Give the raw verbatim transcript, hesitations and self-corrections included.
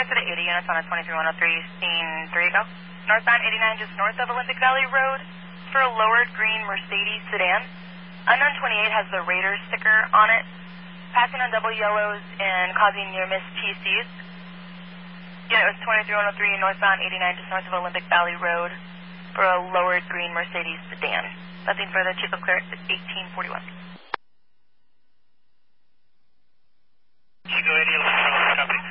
clear to the eighty units on a twenty-three one oh three, scene three, go. Northbound eighty-nine just north of Olympic Valley Road for a lowered green Mercedes sedan. Unknown twenty-eight has the Raiders sticker on it, passing on double yellows and causing near-miss T Cs. Unit was twenty-three one oh three, northbound eighty-nine just north of Olympic Valley Road for a lowered green Mercedes sedan. Nothing further, Chief of Clear at eighteen forty-one. Chico eighty